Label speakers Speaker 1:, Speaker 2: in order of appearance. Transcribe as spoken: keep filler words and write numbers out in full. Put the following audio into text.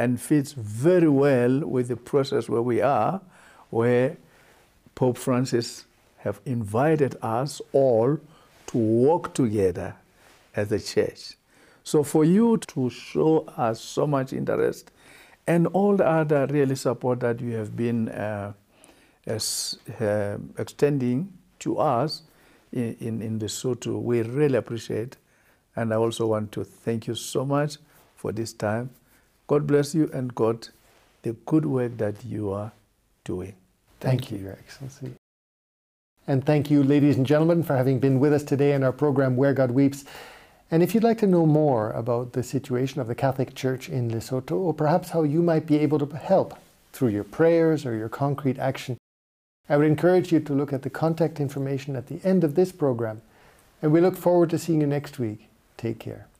Speaker 1: and fits very well with the process where we are, where Pope Francis have invited us all to work together as a church. So for you to show us so much interest and all the other really support that you have been uh, as, uh, extending to us in, in, in Lesotho, we really appreciate. And I also want to thank you so much for this time. God bless you and God, the good work that you are doing.
Speaker 2: Thank, thank you, Your Excellency. And thank you, ladies and gentlemen, for having been with us today in our program, Where God Weeps. And if you'd like to know more about the situation of the Catholic Church in Lesotho, or perhaps how you might be able to help through your prayers or your concrete action, I would encourage you to look at the contact information at the end of this program. And we look forward to seeing you next week. Take care.